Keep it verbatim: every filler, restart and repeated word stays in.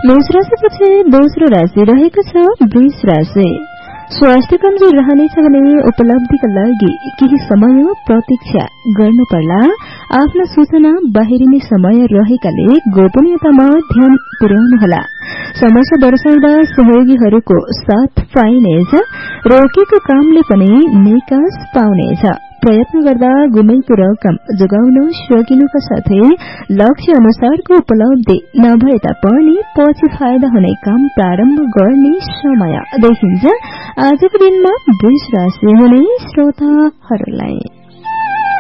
मेष राशिपछि दोस्रो राशि रहेको छ वृष राशि। स्वास्थ्य कमजोर रहनेछ भने उपलब्धिका लागि केही समय प्रतीक्षा गर्नु पर्ला। आफ्ना सूचना बाहिरिने समय रहेकाले गोपनीयतामा ध्यान पुर्याउनुहोला। समस्या दर्शाउँदा सहयोगीहरूको साथ पाइनेछ। रोकेको कामले पनि निकास पाउनेछ। प्रयत्न गर्दा गुमेको रकम जोगाउन सकिनुका साथै लक्ष्य अनुसारको उपलब्धि नभए तापनि पछि फाइदा हुने काम प्रारम्भ गर्ने समय देखिन्छ। आजको दिनमा वृष राशि हुने श्रोताहरूलाई